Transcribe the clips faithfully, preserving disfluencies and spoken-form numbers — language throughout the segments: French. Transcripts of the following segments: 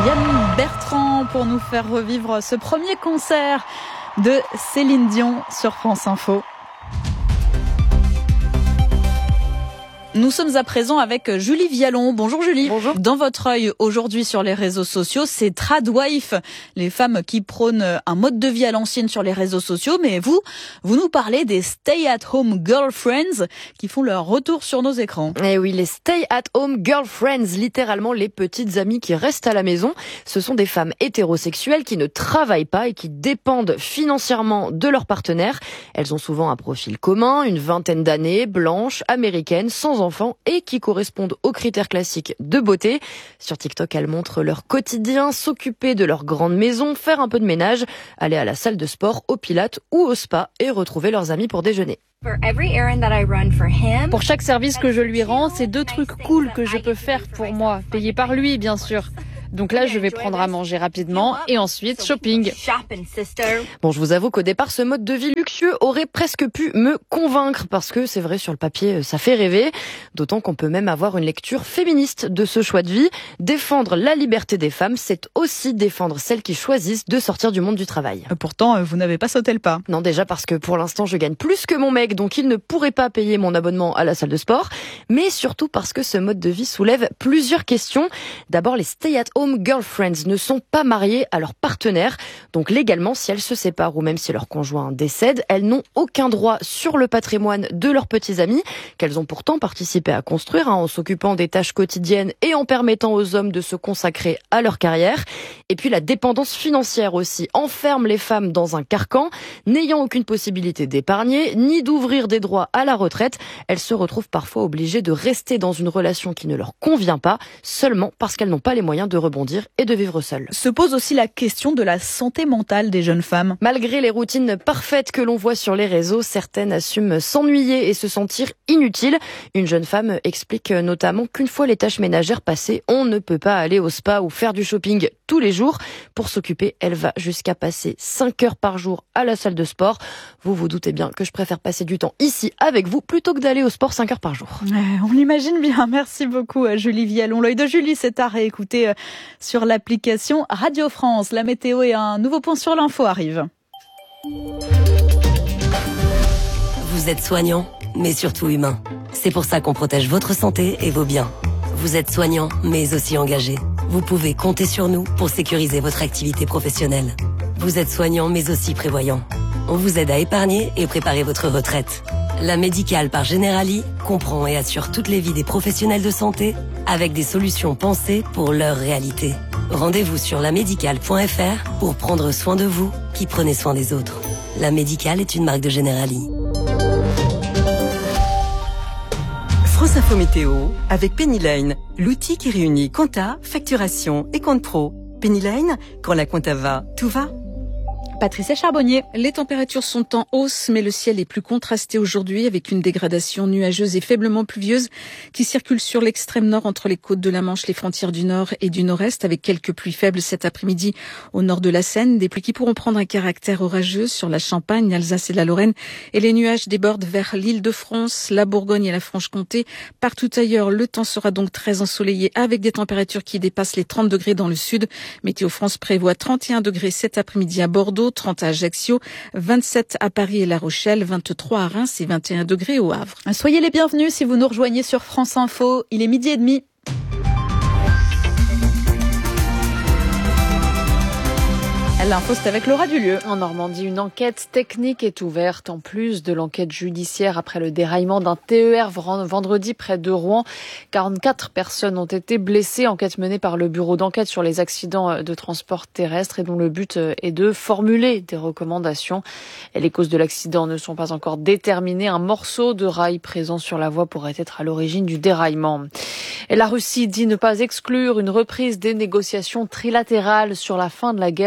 Yann Bertrand pour nous faire revivre ce premier concert de Céline Dion sur France Info. Nous sommes à présent avec Julie Vialon. Bonjour Julie. Bonjour. Dans votre œil aujourd'hui sur les réseaux sociaux, c'est Tradwife, les femmes qui prônent un mode de vie à l'ancienne sur les réseaux sociaux. Mais vous, vous nous parlez des stay-at-home girlfriends qui font leur retour sur nos écrans. Eh oui, les stay-at-home girlfriends, littéralement les petites amies qui restent à la maison. Ce sont des femmes hétérosexuelles qui ne travaillent pas et qui dépendent financièrement de leur partenaire. Elles ont souvent un profil commun, une vingtaine d'années, blanches, américaines, sans enfants et qui correspondent aux critères classiques de beauté. Sur TikTok, elles montrent leur quotidien, s'occuper de leur grande maison, faire un peu de ménage, aller à la salle de sport, au pilates ou au spa et retrouver leurs amis pour déjeuner. Pour chaque service que je lui rends, c'est deux trucs cool que je peux faire pour moi, payés par lui bien sûr. Donc là, je vais prendre à manger rapidement et ensuite shopping. Bon, je vous avoue qu'au départ, ce mode de vie luxueux aurait presque pu me convaincre parce que c'est vrai, sur le papier, ça fait rêver. D'autant qu'on peut même avoir une lecture féministe de ce choix de vie. Défendre la liberté des femmes, c'est aussi défendre celles qui choisissent de sortir du monde du travail. Pourtant, vous n'avez pas sauté le pas. Non, déjà parce que pour l'instant, je gagne plus que mon mec, donc il ne pourrait pas payer mon abonnement à la salle de sport. Mais surtout parce que ce mode de vie soulève plusieurs questions. D'abord, les stay-at-home Home girlfriends ne sont pas mariées à leur partenaire. Donc légalement, si elles se séparent ou même si leur conjoint décède, elles n'ont aucun droit sur le patrimoine de leurs petits amis, qu'elles ont pourtant participé à construire hein, en s'occupant des tâches quotidiennes et en permettant aux hommes de se consacrer à leur carrière. Et puis la dépendance financière aussi enferme les femmes dans un carcan, n'ayant aucune possibilité d'épargner ni d'ouvrir des droits à la retraite. Elles se retrouvent parfois obligées de rester dans une relation qui ne leur convient pas, seulement parce qu'elles n'ont pas les moyens de rebondir et de vivre seules. Se pose aussi la question de la santé mentale des jeunes femmes. Malgré les routines parfaites que l'on voit sur les réseaux, certaines assument s'ennuyer et se sentir inutiles. Une jeune femme explique notamment qu'une fois les tâches ménagères passées, on ne peut pas aller au spa ou faire du shopping tous les jours. Pour s'occuper, elle va jusqu'à passer cinq heures par jour à la salle de sport. Vous vous doutez bien que je préfère passer du temps ici avec vous plutôt que d'aller au sport cinq heures par jour. Ouais, on l'imagine bien. Merci beaucoup Julie Vialon. L'œil de Julie, c'est à réécouter sur l'application Radio France. La météo et un nouveau point sur l'info arrive. Vous êtes soignant, mais surtout humain. C'est pour ça qu'on protège votre santé et vos biens. Vous êtes soignant, mais aussi engagé. Vous pouvez compter sur nous pour sécuriser votre activité professionnelle. Vous êtes soignant, mais aussi prévoyant. On vous aide à épargner et préparer votre retraite. La Médicale par Generali comprend et assure toutes les vies des professionnels de santé avec des solutions pensées pour leur réalité. Rendez-vous sur la médicale point f r pour prendre soin de vous qui prenez soin des autres. La Médicale est une marque de Generali. France Info Météo avec Pennyline, l'outil qui réunit compta, facturation et compte pro. Pennyline, quand la compta va, tout va. Patricia Charbonnier. Les températures sont en hausse, mais le ciel est plus contrasté aujourd'hui avec une dégradation nuageuse et faiblement pluvieuse qui circule sur l'extrême nord entre les côtes de la Manche, les frontières du nord et du nord-est avec quelques pluies faibles cet après-midi au nord de la Seine. Des pluies qui pourront prendre un caractère orageux sur la Champagne, l'Alsace et la Lorraine. Et les nuages débordent vers l'Île-de-France, la Bourgogne et la Franche-Comté. Partout ailleurs, le temps sera donc très ensoleillé avec des températures qui dépassent les trente degrés dans le sud. Météo France prévoit trente et un degrés cet après-midi à Bordeaux, trente à Ajaccio, vingt-sept à Paris et La Rochelle, vingt-trois à Reims et vingt et un degrés au Havre. Soyez les bienvenus si vous nous rejoignez sur France Info. Il est midi et demi. L'info, c'est avec Laura Dulieu. En Normandie, une enquête technique est ouverte en plus de l'enquête judiciaire après le déraillement d'un T E R vendredi près de Rouen. quarante-quatre personnes ont été blessées. Enquête menée par le bureau d'enquête sur les accidents de transport terrestre et dont le but est de formuler des recommandations. Et les causes de l'accident ne sont pas encore déterminées. Un morceau de rail présent sur la voie pourrait être à l'origine du déraillement. Et la Russie dit ne pas exclure une reprise des négociations trilatérales sur la fin de la guerre en Ukraine.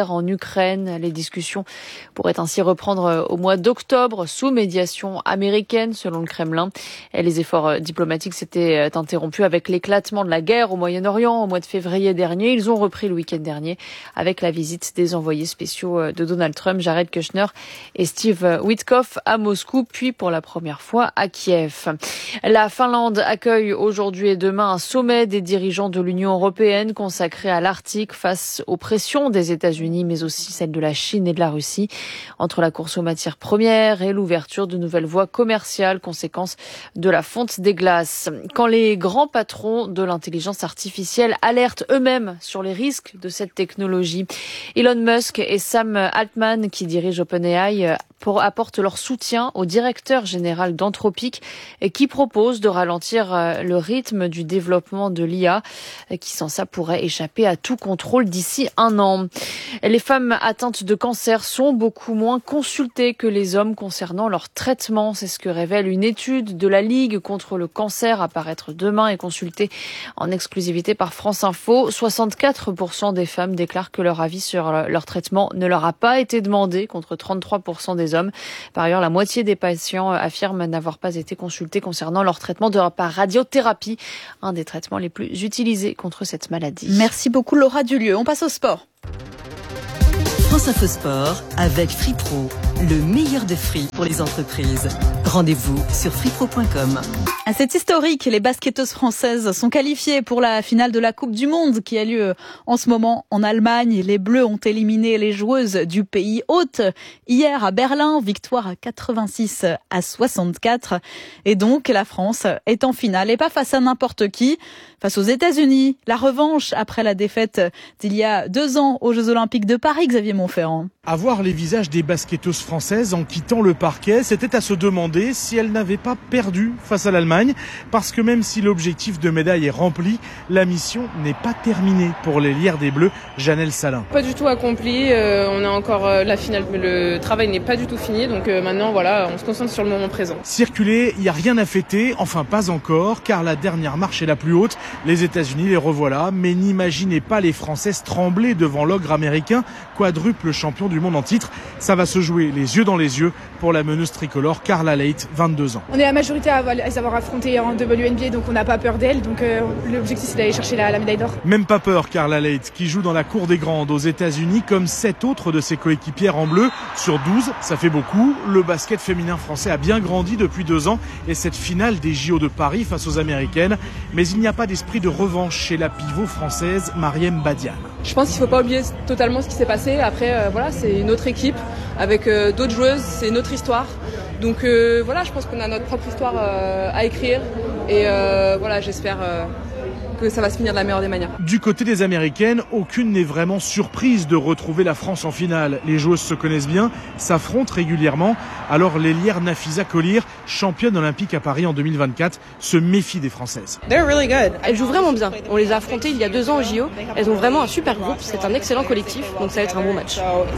Ukraine. Les discussions pourraient ainsi reprendre au mois d'octobre sous médiation américaine, selon le Kremlin. Et les efforts diplomatiques s'étaient interrompus avec l'éclatement de la guerre au Moyen-Orient au mois de février dernier. Ils ont repris le week-end dernier avec la visite des envoyés spéciaux de Donald Trump, Jared Kushner et Steve Witkoff à Moscou, puis pour la première fois à Kiev. La Finlande accueille aujourd'hui et demain un sommet des dirigeants de l'Union européenne consacré à l'Arctique face aux pressions des États-Unis, mais aussi celles de la Chine et de la Russie, entre la course aux matières premières et l'ouverture de nouvelles voies commerciales, conséquence de la fonte des glaces. Quand les grands patrons de l'intelligence artificielle alertent eux-mêmes sur les risques de cette technologie, Elon Musk et Sam Altman, qui dirigent OpenAI, pour, apportent leur soutien au directeur général d'Anthropic, qui propose de ralentir le rythme du développement de l'I A, qui sans ça pourrait échapper à tout contrôle d'ici un an. Les femmes atteintes de cancer sont beaucoup moins consultées que les hommes concernant leur traitement. C'est ce que révèle une étude de la Ligue contre le cancer à paraître demain et consultée en exclusivité par France Info. soixante-quatre pour cent des femmes déclarent que leur avis sur leur traitement ne leur a pas été demandé, contre trente-trois pour cent des hommes. Par ailleurs, la moitié des patients affirment n'avoir pas été consultés concernant leur traitement de, par radiothérapie, un des traitements les plus utilisés contre cette maladie. Merci beaucoup Laura Dulieu. On passe au sport. France Info Sport avec FreePro, le meilleur de free pour les entreprises. Rendez-vous sur freepro point com. C'est historique, les basketteuses françaises sont qualifiées pour la finale de la Coupe du Monde qui a lieu en ce moment en Allemagne. Les Bleus ont éliminé les joueuses du pays hôte hier à Berlin, victoire à quatre-vingt-six à soixante-quatre. Et donc la France est en finale et pas face à n'importe qui, face aux États-Unis. La revanche après la défaite d'il y a deux ans aux Jeux Olympiques de Paris, Xavier Montferrand. Avoir les visages des basketteuses françaises en quittant le parquet, c'était à se demander si elles n'avaient pas perdu face à l'Allemagne. Parce que même si l'objectif de médaille est rempli, la mission n'est pas terminée pour l'ailière des Bleus, Janelle Salin. Pas du tout accompli, euh, on a encore euh, la finale, mais le travail n'est pas du tout fini. Donc euh, maintenant, voilà, on se concentre sur le moment présent. Circuler, il n'y a rien à fêter, enfin pas encore, car la dernière marche est la plus haute. Les États-Unis les revoilà, mais n'imaginez pas les Françaises trembler devant l'ogre américain, quadruple champion du monde en titre. Ça va se jouer les yeux dans les yeux pour la meneuse tricolore Carla Leight, vingt-deux ans. On est la majorité à les avoir affrontés en W N B A, donc on n'a pas peur d'elle. Donc euh, l'objectif c'est d'aller chercher la, la médaille d'or. Même pas peur, Carla Leight, qui joue dans la cour des grandes aux États-Unis comme sept autres de ses coéquipières en bleu. Sur douze, ça fait beaucoup. Le basket féminin français a bien grandi depuis deux ans et cette finale des J O de Paris face aux Américaines. Mais il n'y a pas d'esprit de revanche chez la pivot française Marième Badiane. Je pense qu'il ne faut pas oublier totalement ce qui s'est passé. Après, euh, voilà, c'est une autre équipe avec euh, d'autres joueuses, c'est une autre histoire. Donc euh, voilà, je pense qu'on a notre propre histoire euh, à écrire et euh, voilà, j'espère euh, que ça va se finir de la meilleure des manières. Du côté des Américaines, aucune n'est vraiment surprise de retrouver la France en finale. Les joueuses se connaissent bien, s'affrontent régulièrement. Alors l'ailière Nafisa Collier, championne olympique à Paris en deux mille vingt-quatre, se méfie des Françaises. Elles jouent vraiment bien. On les a affrontées il y a deux ans au J O. Elles ont vraiment un super groupe, c'est un excellent collectif, donc ça va être un bon match.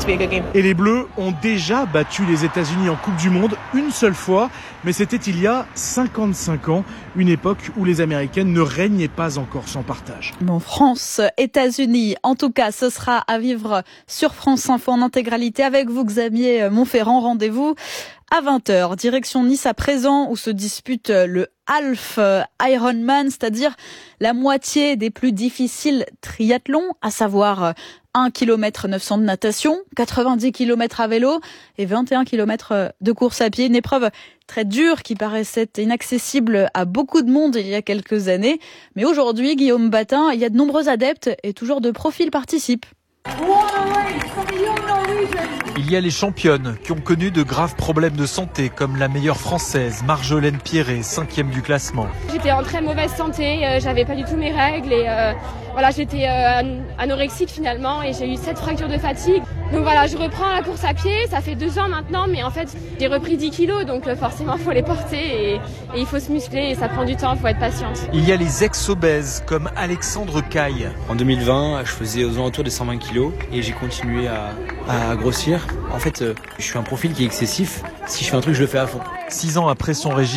Et les Bleus ont déjà battu les États-Unis en Coupe du Monde une seule fois, mais c'était il y a cinquante-cinq ans, une époque où les Américaines ne régnaient pas encore sans partage. Bon, France, États-Unis, en tout cas, ce sera à vivre sur France Info en intégralité avec vous, Xavier Montferrand. Rendez-vous à vingt heures. Direction Nice à présent, où se dispute le Half Ironman, c'est-à-dire la moitié des plus difficiles triathlons, à savoir un kilomètre neuf cents de natation, quatre-vingt-dix kilomètres à vélo et vingt et un kilomètres de course à pied. Une épreuve très dure qui paraissait inaccessible à beaucoup de monde il y a quelques années. Mais aujourd'hui, Guillaume Batin, il y a de nombreux adeptes et toujours de profils participent. Il y a les championnes qui ont connu de graves problèmes de santé, comme la meilleure française, Marjolaine Pierret, cinquième du classement. J'étais en très mauvaise santé, euh, j'avais pas du tout mes règles et euh, voilà, j'étais euh, anorexique finalement et j'ai eu sept fractures de fatigue. Donc voilà, je reprends la course à pied, ça fait deux ans maintenant, mais en fait j'ai repris dix kilos, donc euh, forcément il faut les porter et, et il faut se muscler et ça prend du temps, il faut être patiente. Il y a les ex-obèses comme Alexandre Caille. En deux mille vingt, je faisais aux alentours des cent vingt kilos et j'ai continué à, à grossir. En fait, euh, je suis un profil qui est excessif. Si je fais un truc, je le fais à fond. Six ans après son régime,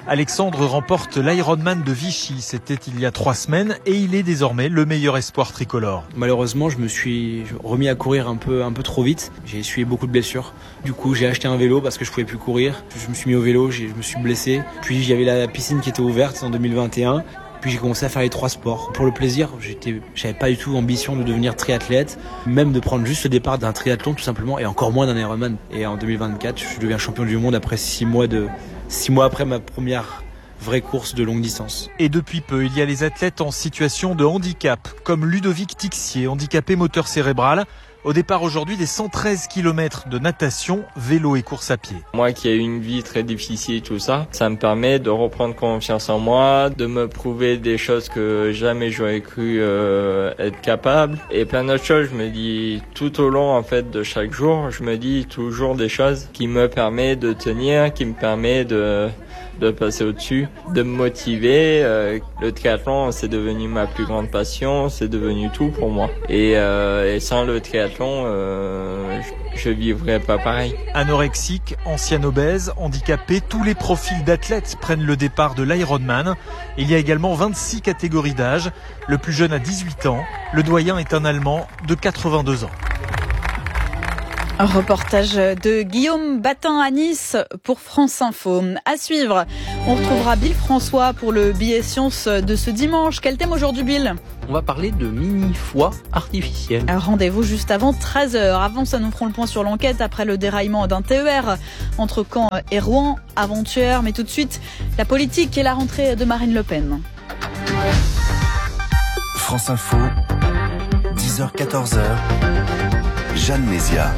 Alexandre remporte l'Ironman de Vichy, c'était il y a trois semaines et il est désormais le meilleur espoir tricolore. Malheureusement, je me suis remis à courir un peu, un peu trop vite. J'ai essuyé beaucoup de blessures. Du coup, j'ai acheté un vélo parce que je pouvais plus courir. Je me suis mis au vélo, je me suis blessé. Puis il y avait la piscine qui était ouverte en deux mille vingt et un. Puis j'ai commencé à faire les trois sports. Pour le plaisir, j'étais, j'avais pas du tout l'ambition de devenir triathlète, même de prendre juste le départ d'un triathlon tout simplement, et encore moins d'un Ironman. Et en deux mille vingt-quatre, je deviens champion du monde après six mois de, six mois après ma première vraie course de longue distance. Et depuis peu, il y a les athlètes en situation de handicap, comme Ludovic Tixier, handicapé moteur cérébral. Au départ aujourd'hui des cent treize kilomètres de natation, vélo et course à pied. Moi qui ai eu une vie très difficile et tout ça, ça me permet de reprendre confiance en moi, de me prouver des choses que jamais j'aurais cru euh, être capable. Et plein d'autres choses, je me dis tout au long en fait de chaque jour, je me dis toujours des choses qui me permettent de tenir, qui me permettent de... de passer au-dessus, de me motiver. Euh, le triathlon, c'est devenu ma plus grande passion, c'est devenu tout pour moi. Et, euh, et sans le triathlon, euh, je, je vivrais pas pareil. Anorexique, ancien obèse, handicapé, tous les profils d'athlètes prennent le départ de l'Ironman. Il y a également vingt-six catégories d'âge. Le plus jeune a dix-huit ans. Le doyen est un Allemand de quatre-vingt-deux ans. Un reportage de Guillaume Batin à Nice pour France Info. À suivre, on retrouvera Bill François pour le billet science de ce dimanche. Quel thème aujourd'hui, Bill ? On va parler de mini-foie artificielle. Rendez-vous juste avant treize heures. Avant ça, nous ferons le point sur l'enquête après le déraillement d'un T E R entre Caen et Rouen, avant-hier. Mais tout de suite, la politique et la rentrée de Marine Le Pen. France Info, dix heures quatorze heures, Jeanne Mézia.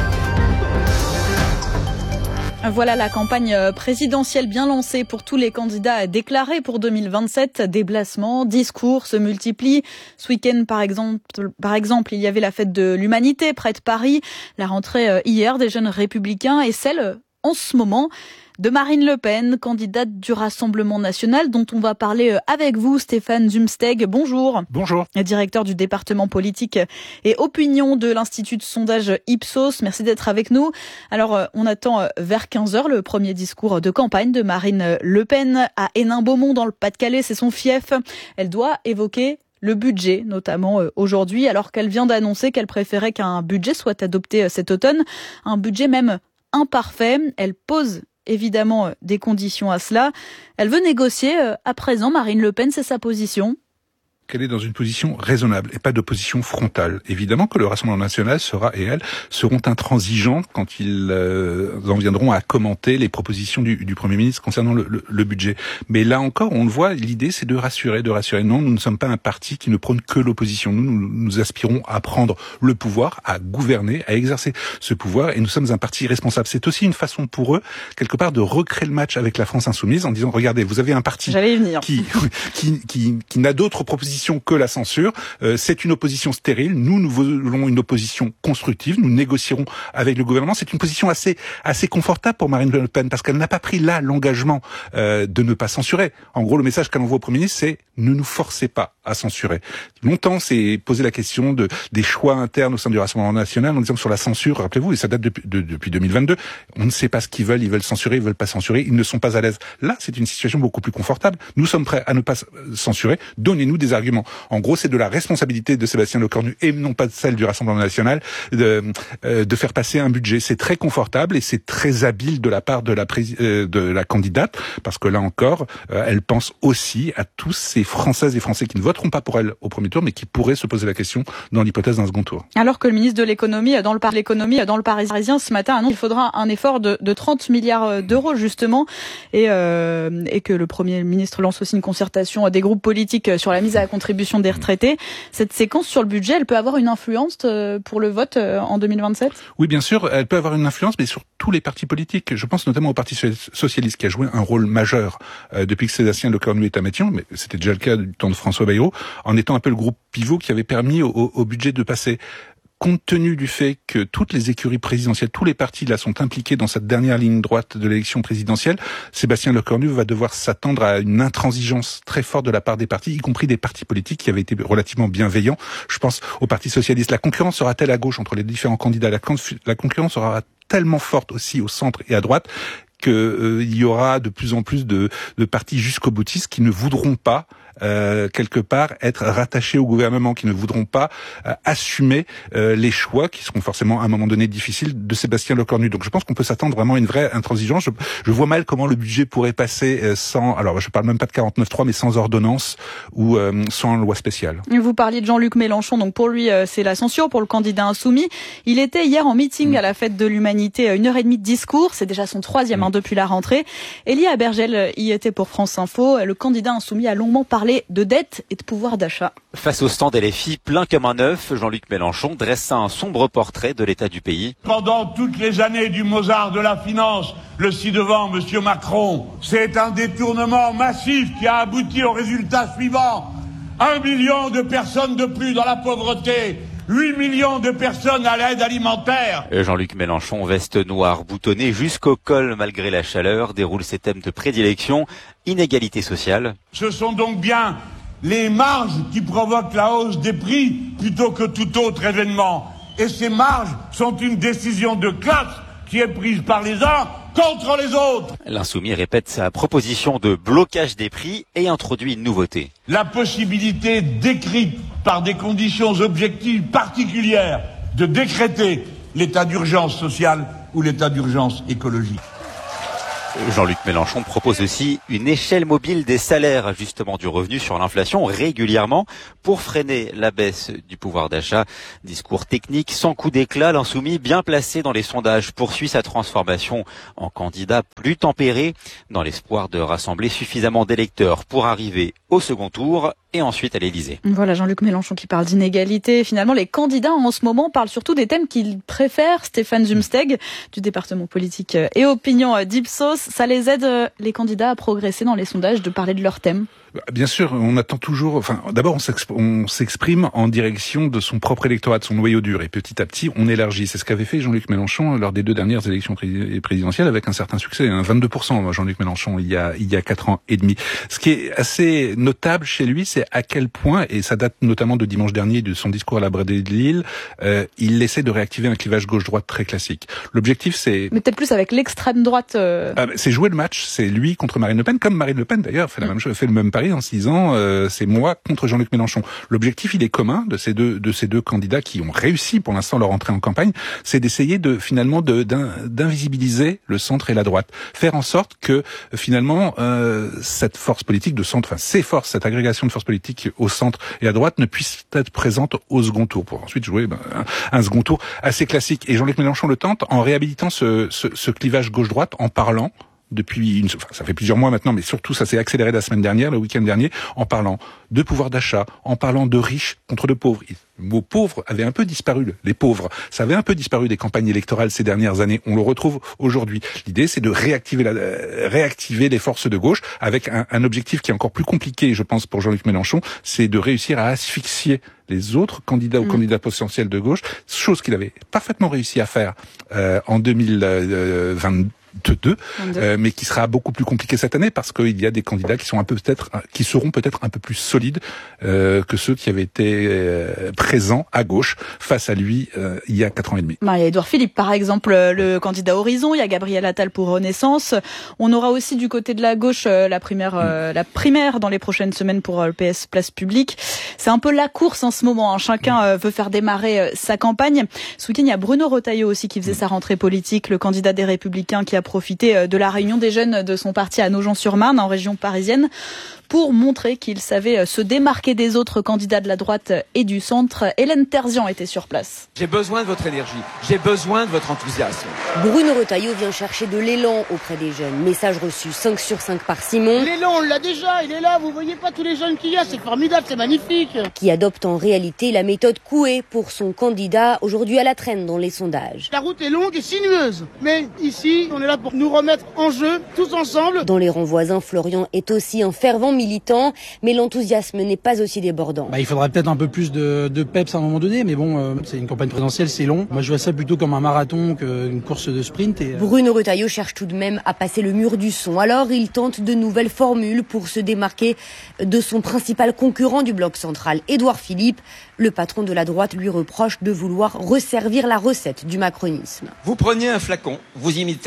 Voilà la campagne présidentielle bien lancée pour tous les candidats déclarés pour deux mille vingt-sept. Déplacements, discours se multiplient. Ce week-end, par exemple, par exemple, il y avait la fête de l'Humanité près de Paris. La rentrée hier des Jeunes Républicains et celle en ce moment de Marine Le Pen, candidate du Rassemblement national, dont on va parler avec vous, Stéphane Zumsteg. Bonjour. Bonjour. Directeur du département politique et opinion de l'Institut de sondage Ipsos. Merci d'être avec nous. Alors, on attend vers quinze heures le premier discours de campagne de Marine Le Pen à Hénin-Beaumont dans le Pas-de-Calais. C'est son fief. Elle doit évoquer le budget, notamment aujourd'hui, alors qu'elle vient d'annoncer qu'elle préférait qu'un budget soit adopté cet automne. Un budget même imparfait. Elle pose évidemment des conditions à cela. Elle veut négocier à présent. Marine Le Pen, c'est sa position. Qu'elle est dans une position raisonnable et pas de position frontale. Évidemment que le Rassemblement national sera et elle seront intransigeants quand ils euh, en viendront à commenter les propositions du, du Premier ministre concernant le, le, le budget. Mais là encore, on le voit, l'idée c'est de rassurer, de rassurer. Non, nous ne sommes pas un parti qui ne prône que l'opposition. Nous, nous, nous aspirons à prendre le pouvoir, à gouverner, à exercer ce pouvoir, et nous sommes un parti responsable. C'est aussi une façon pour eux, quelque part, de recréer le match avec la France insoumise en disant, regardez, vous avez un parti qui, qui, qui, qui n'a d'autres propositions que la censure. Euh, c'est une opposition stérile. Nous, nous voulons une opposition constructive. Nous négocierons avec le gouvernement. C'est une position assez assez confortable pour Marine Le Pen parce qu'elle n'a pas pris là l'engagement euh, de ne pas censurer. En gros, le message qu'elle envoie au Premier ministre, c'est ne nous forcez pas à censurer. Longtemps, c'est posé la question de des choix internes au sein du Rassemblement national en disant que sur la censure, rappelez-vous, et ça date depuis, de, depuis deux mille vingt-deux, on ne sait pas ce qu'ils veulent. Ils veulent censurer, ils veulent pas censurer. Ils ne sont pas à l'aise. Là, c'est une situation beaucoup plus confortable. Nous sommes prêts à ne pas censurer. Donnez-nous des arguments. En gros, c'est de la responsabilité de Sébastien Lecornu et non pas de celle du Rassemblement national de, euh, de faire passer un budget. C'est très confortable et c'est très habile de la part de la, pré- euh, de la candidate parce que là encore, euh, elle pense aussi à tous ces Françaises et Français qui ne voteront pas pour elle au premier tour mais qui pourraient se poser la question dans l'hypothèse d'un second tour. Alors que le ministre de l'économie dans le, par- l'économie, dans le Parisien ce matin annonce qu'il faudra un effort de, de trente milliards d'euros justement et, euh, et que le Premier ministre lance aussi une concertation des groupes politiques sur la mise à la contribution des retraités. Cette séquence sur le budget, elle peut avoir une influence pour le vote en deux mille vingt-sept ? Oui, bien sûr, elle peut avoir une influence, mais sur tous les partis politiques. Je pense notamment au Parti socialiste qui a joué un rôle majeur euh, depuis que Sébastien Lecornu est à Matignon, mais c'était déjà le cas du temps de François Bayrou, en étant un peu le groupe pivot qui avait permis au, au budget de passer. Compte tenu du fait que toutes les écuries présidentielles, tous les partis là sont impliqués dans cette dernière ligne droite de l'élection présidentielle, Sébastien Lecornu va devoir s'attendre à une intransigeance très forte de la part des partis, y compris des partis politiques qui avaient été relativement bienveillants. Je pense au Parti socialiste. La concurrence sera-t-elle à gauche entre les différents candidats ? La, con- la concurrence sera tellement forte aussi au centre et à droite qu'il euh, y aura de plus en plus de, de partis jusqu'au-boutistes qui ne voudront pas Euh, quelque part être rattachés au gouvernement, qui ne voudront pas euh, assumer euh, les choix qui seront forcément à un moment donné difficiles de Sébastien Lecornu. Donc je pense qu'on peut s'attendre vraiment à une vraie intransigeance. Je, je vois mal comment le budget pourrait passer euh, sans, alors je parle même pas de quarante-neuf trois, mais sans ordonnance ou euh, sans loi spéciale. Vous parliez de Jean-Luc Mélenchon, donc pour lui euh, c'est la censure pour le candidat insoumis. Il était hier en meeting mmh. à la Fête de l'Humanité, une heure et demie de discours, c'est déjà son troisième mmh. hein, depuis la rentrée. Elie Abergel y était pour France Info. Le candidat insoumis a longuement parlé de dette et de pouvoir d'achat. Face au stand L F I plein comme un œuf, Jean-Luc Mélenchon dressa un sombre portrait de l'état du pays. Pendant toutes les années du Mozart de la finance, le ci-devant, Monsieur Macron, c'est un détournement massif qui a abouti au résultat suivant. Un million de personnes de plus dans la pauvreté, huit millions de personnes à l'aide alimentaire. Jean-Luc Mélenchon, veste noire boutonnée jusqu'au col malgré la chaleur, déroule ses thèmes de prédilection, inégalité sociale. Ce sont donc bien les marges qui provoquent la hausse des prix plutôt que tout autre événement. Et ces marges sont une décision de classe qui est prise par les uns contre les autres. L'insoumis répète sa proposition de blocage des prix et introduit une nouveauté. La possibilité décrite par des conditions objectives particulières de décréter l'état d'urgence sociale ou l'état d'urgence écologique. Jean-Luc Mélenchon propose aussi une échelle mobile des salaires, ajustement du revenu sur l'inflation régulièrement pour freiner la baisse du pouvoir d'achat. Discours technique sans coup d'éclat, l'insoumis bien placé dans les sondages poursuit sa transformation en candidat plus tempéré dans l'espoir de rassembler suffisamment d'électeurs pour arriver au second tour et ensuite à l'Élysée. Voilà Jean-Luc Mélenchon qui parle d'inégalité. Finalement, les candidats en ce moment parlent surtout des thèmes qu'ils préfèrent. Stéphane Zumsteg du département politique et opinion d'Ipsos. Ça les aide, les candidats, à progresser dans les sondages, de parler de leurs thèmes? Bien sûr, on attend toujours. Enfin, d'abord, on, s'exp- on s'exprime en direction de son propre électorat, de son noyau dur, et petit à petit, on élargit. C'est ce qu'avait fait Jean-Luc Mélenchon lors des deux dernières élections pré- présidentielles, avec un certain succès, hein, vingt-deux pour cent Jean-Luc Mélenchon il y a il y a quatre ans et demi. Ce qui est assez notable chez lui, c'est à quel point, et ça date notamment de dimanche dernier, de son discours à la Bradée de Lille, euh, il essaie de réactiver un clivage gauche-droite très classique. L'objectif, c'est mais peut-être plus avec l'extrême droite. Euh... Ah, c'est jouer le match. C'est lui contre Marine Le Pen, comme Marine Le Pen d'ailleurs fait la même chose, fait le même pari en se disant euh, c'est moi contre Jean-Luc Mélenchon. L'objectif, il est commun de ces deux de ces deux candidats qui ont réussi pour l'instant leur entrée en campagne, c'est d'essayer de finalement de d'in, d'invisibiliser le centre et la droite, faire en sorte que finalement euh, cette force politique de centre, enfin ces forces, cette agrégation de forces politiques au centre et à droite ne puisse être présente au second tour pour ensuite jouer ben, un, un second tour assez classique. Et Jean-Luc Mélenchon le tente en réhabilitant ce, ce, ce clivage gauche-droite, en parlant depuis une, enfin, ça fait plusieurs mois maintenant, mais surtout ça s'est accéléré la semaine dernière, le week-end dernier, en parlant de pouvoir d'achat, en parlant de riches contre de pauvres. Le mot pauvre avait un peu disparu, les pauvres. Ça avait un peu disparu des campagnes électorales ces dernières années. On le retrouve aujourd'hui. L'idée, c'est de réactiver la, euh, réactiver les forces de gauche avec un, un objectif qui est encore plus compliqué, je pense, pour Jean-Luc Mélenchon, c'est de réussir à asphyxier les autres candidats ou mmh. candidats potentiels de gauche, chose qu'il avait parfaitement réussi à faire euh, en deux mille vingt-deux. Deux, euh, mais qui sera beaucoup plus compliqué cette année parce qu'il y a des candidats qui sont un peu peut-être, qui seront peut-être un peu plus solides euh, que ceux qui avaient été euh, présents à gauche face à lui euh, il y a quatre ans et demi. Il y a Édouard Philippe, par exemple, le candidat Horizon. Il y a Gabriel Attal pour Renaissance. On aura aussi du côté de la gauche la primaire, euh, la primaire dans les prochaines semaines pour le P S Place Publique. C'est un peu la course en ce moment. Hein. Chacun euh, veut faire démarrer euh, sa campagne. Ce week-end, il y a Bruno Retailleau aussi qui faisait sa rentrée politique, le candidat des Républicains qui a profité de la réunion des jeunes de son parti à Nogent-sur-Marne, en région parisienne, pour montrer qu'il savait se démarquer des autres candidats de la droite et du centre. Hélène Terzian était sur place. J'ai besoin de votre énergie, j'ai besoin de votre enthousiasme. Bruno Retailleau vient chercher de l'élan auprès des jeunes. Message reçu cinq sur cinq par Simon. L'élan, on l'a déjà, il est là, vous voyez pas tous les jeunes qu'il y a, c'est formidable, c'est magnifique. Qui adopte en réalité la méthode Coué pour son candidat, aujourd'hui à la traîne dans les sondages. La route est longue et sinueuse, mais ici, on est là pour nous remettre en jeu, tous ensemble. Dans les rangs voisins, Florian est aussi un fervent militant, mais l'enthousiasme n'est pas aussi débordant. Bah, il faudrait peut-être un peu plus de, de peps à un moment donné, mais bon, euh, c'est une campagne présidentielle, c'est long. Moi, je vois ça plutôt comme un marathon qu'une course de sprint. Et, euh... Bruno Retailleau cherche tout de même à passer le mur du son. Alors, il tente de nouvelles formules pour se démarquer de son principal concurrent du bloc central, Édouard Philippe. Le patron de la droite lui reproche de vouloir resservir la recette du macronisme. Vous prenez un flacon, vous imitez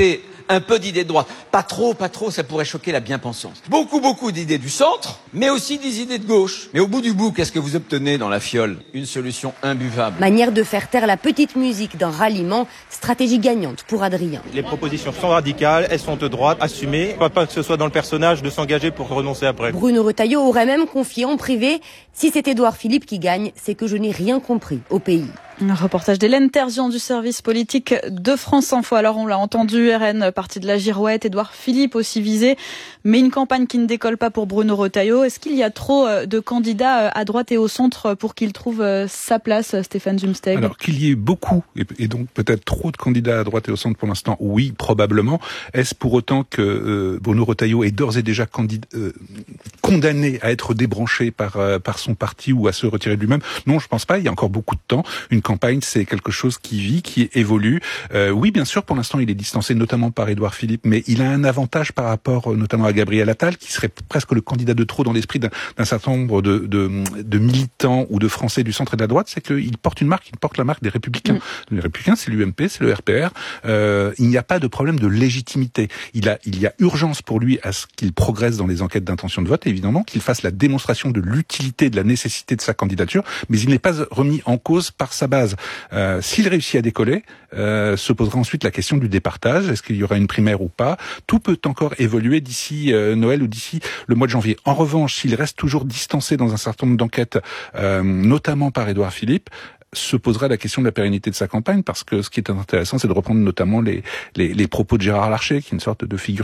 un peu d'idées de droite. Pas trop, pas trop, ça pourrait choquer la bien-pensance. Beaucoup, beaucoup d'idées du centre, mais aussi des idées de gauche. Mais au bout du bout, qu'est-ce que vous obtenez dans la fiole? Une solution imbuvable. Manière de faire taire la petite musique d'un ralliement, stratégie gagnante pour Adrien. Les propositions sont radicales, elles sont de droite, assumées. Pas, pas que ce soit dans le personnage de s'engager pour renoncer après. Bruno Retailleau aurait même confié en privé « Si c'est Édouard Philippe qui gagne, c'est que je n'ai rien compris au pays ». Un reportage d'Hélène Terzian du service politique de France Info. Alors on l'a entendu, R N parti de la girouette, Édouard Philippe aussi visé, mais une campagne qui ne décolle pas pour Bruno Retailleau. Est-ce qu'il y a trop de candidats à droite et au centre pour qu'il trouve sa place, Stéphane Zumsteg? Alors qu'il y ait beaucoup, et donc peut-être trop de candidats à droite et au centre pour l'instant, oui, probablement. Est-ce pour autant que euh, Bruno Retailleau est d'ores et déjà candid- euh, condamné à être débranché par, euh, par son parti ou à se retirer de lui-même? Non, je pense pas, il y a encore beaucoup de temps. Une campagne, c'est quelque chose qui vit, qui évolue. Euh, oui, bien sûr, pour l'instant, il est distancé notamment par Édouard Philippe, mais il a un avantage par rapport notamment à Gabriel Attal, qui serait presque le candidat de trop dans l'esprit d'un, d'un certain nombre de, de, de militants ou de Français du centre et de la droite, c'est qu'il porte une marque, il porte la marque des Républicains. Mmh. Les Républicains, c'est l'U M P, c'est le R P R. Euh, il n'y a pas de problème de légitimité. Il a, il y a urgence pour lui à ce qu'il progresse dans les enquêtes d'intention de vote, évidemment, qu'il fasse la démonstration de l'utilité, de la nécessité de sa candidature, mais il n'est pas remis en cause par sa base. Euh, s'il réussit à décoller, euh, se posera ensuite la question du départage. Est-ce qu'il y aura une primaire ou pas? Tout peut encore évoluer d'ici euh, Noël ou d'ici le mois de janvier. En revanche, s'il reste toujours distancé dans un certain nombre d'enquêtes, euh, notamment par Édouard Philippe, se posera la question de la pérennité de sa campagne, parce que ce qui est intéressant, c'est de reprendre notamment les, les, les propos de Gérard Larcher, qui est une sorte de figure